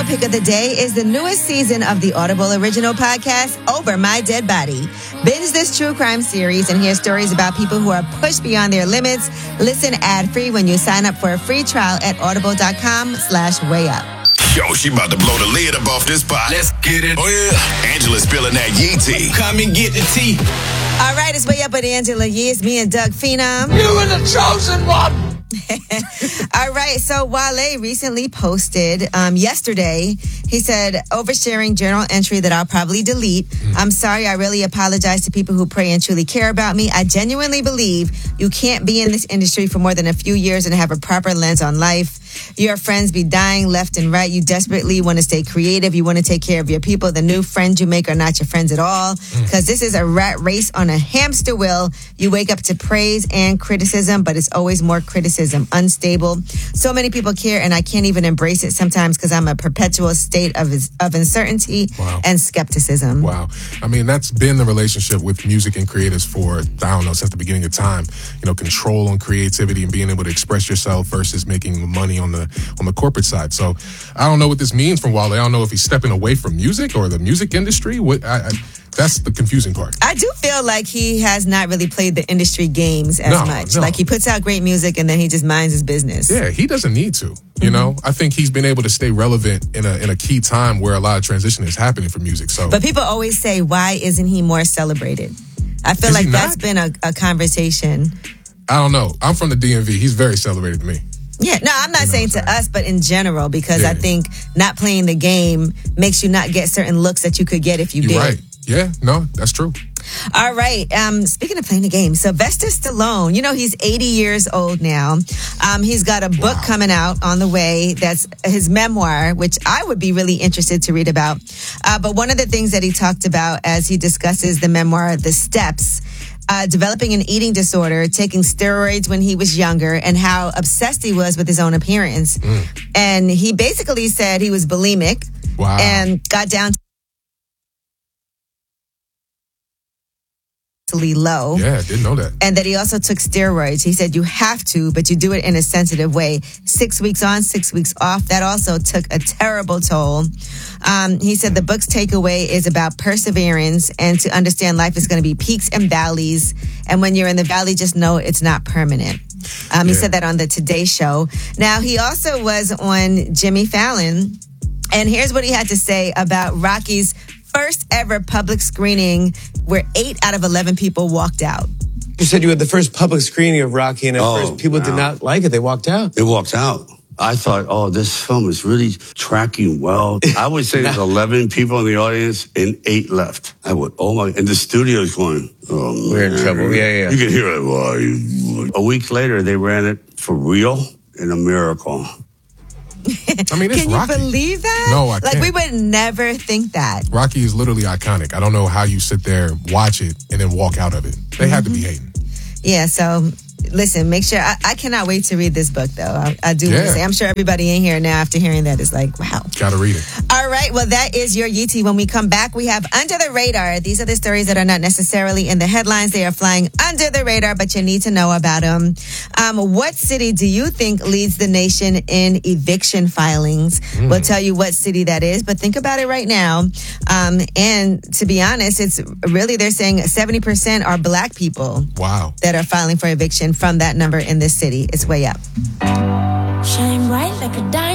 pick of the day is the newest season of the Audible original podcast, Over My Dead Body. Binge this true crime series and hear stories about people who are pushed beyond their limits. Listen ad-free when you sign up for a free trial at audible.com/wayup. Yo, she about to blow the lid up off this pot. Let's get it. Oh, yeah. Angela's spilling that Yee tea. Come and get the tea. All right, it's Way Up with Angela Yee. It's me and Doug Phenom. You were the chosen one. All right, so Wale recently posted yesterday, he said, oversharing journal entry that I'll probably delete. I'm sorry, I really apologize to people who pray and truly care about me. I genuinely believe you can't be in this industry for more than a few years and have a proper lens on life. Your friends be dying left and right. You desperately want to stay creative. You want to take care of your people. The new friends you make are not your friends at all, because this is a rat race on a hamster wheel. You wake up to praise and criticism, but it's always more criticism. Unstable. So many people care, and I can't even embrace it sometimes because I'm a perpetual state of uncertainty and skepticism. Wow. I mean, that's been the relationship with music and creatives for, I don't know, since the beginning of time. You know, control on creativity and being able to express yourself versus making money on the corporate side. So I don't know what this means from Wale. I don't know if he's stepping away from music or the music industry. That's the confusing part. I do feel like he has not really played the industry games as much. No. Like, he puts out great music and then he just minds his business. Yeah, he doesn't need to. You know, I think he's been able to stay relevant in a key time where a lot of transition is happening for music. So, but people always say, why isn't he more celebrated? I feel like that's been a conversation. I don't know. I'm from the DMV. He's very celebrated to me. Yeah, no, I'm not saying to us, but in general, because I think not playing the game makes you not get certain looks that you could get if you did. Right. Yeah, no, that's true. All right. Speaking of playing the game, Sylvester Stallone, you know, he's 80 years old now. He's got a book coming out on the way. That's his memoir, which I would be really interested to read about. But one of the things that he talked about as he discusses the memoir, The Steps, developing an eating disorder, taking steroids when he was younger, and how obsessed he was with his own appearance. And he basically said he was bulimic and got down to low. Yeah, didn't know that. And that he also took steroids. He said you have to, but you do it in a sensitive way. 6 weeks on, 6 weeks off. That also took a terrible toll. He said the book's takeaway is about perseverance and to understand life is going to be peaks and valleys. And when you're in the valley, just know it's not permanent. He said that on the Today Show. Now, he also was on Jimmy Fallon. And here's what he had to say about Rocky's first ever public screening, where 8 out of 11 people walked out. You said you had the first public screening of Rocky, and at first people did not like it. They walked out. They walked out. I thought, this film is really tracking well. I would say there's 11 people in the audience and 8 left. I would, and the studio's going, we're in trouble. Yeah. You can hear it. A week later, they ran it for real and a miracle. I mean, it's Can you Rocky. believe that? No, I can't. Like, we would never think that. Rocky is literally iconic. I don't know how you sit there, watch it, and then walk out of it. They had to be hating. Yeah, so listen, make sure. I cannot wait to read this book, though. I do want to say, I'm sure everybody in here now, after hearing that, is like, wow. Gotta read it. All right, well, that is your Yeetie. When we come back, we have Under the Radar. These are the stories that are not necessarily in the headlines. They are flying under the radar, but you need to know about them. What city do you think leads the nation in eviction filings? We'll tell you what city that is, but think about it right now. And to be honest, it's really, they're saying 70% are black people that are filing for eviction from that number in this city. It's way up. Shine bright like a diamond.